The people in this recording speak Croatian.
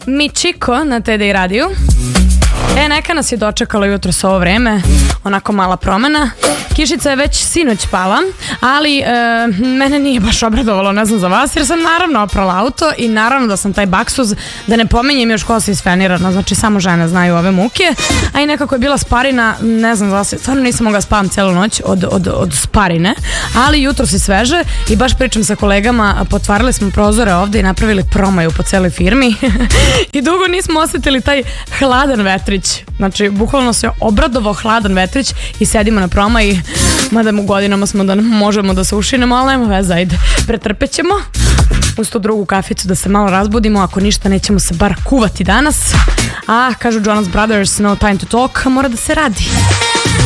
Michiko na TD radiju. Neka nas je dočekalo jutro s ovo vreme, onako mala promena. Kišica je već sinoć pala, ali mene nije baš obradovalo, ne znam za vas, jer sam naravno oprala auto i naravno da sam taj baksuz, da ne pominjem još kosa isfenirana, znači samo žene znaju ove muke, a i nekako je bila sparina, ne znam za vas, stvarno nisam mogla spavam celu noć od sparine, ali jutro si sveže i baš pričam sa kolegama, potvarili smo prozore ovde i napravili promaju po celoj firmi i dugo nismo osjetili taj hladan vetrić, znači bukvalno se obradovao hladan vetrić i sedimo na promaji, mada u godinama smo da možemo da se ušinemo, ali nema veze, ajde, pretrpet ćemo uz tu drugu kaficu da se malo razbudimo, ako ništa nećemo se bar kuvati danas, a kažu Jonas Brothers, no time to talk, mora da se radi.